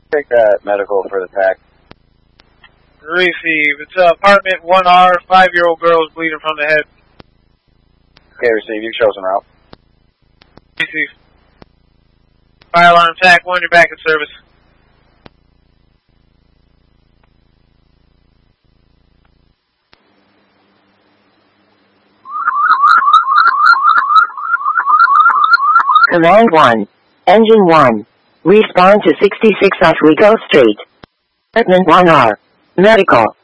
Take that medical for the pack. Receive. It's apartment 1R, 5-year-old girl is bleeding from the head. Okay, receive. You've chosen route. Receive. Fire alarm TAC 1, you're back in service. Command 1. Engine 1. Respond to 66 Oswego Street. Apartment 1R. Medical.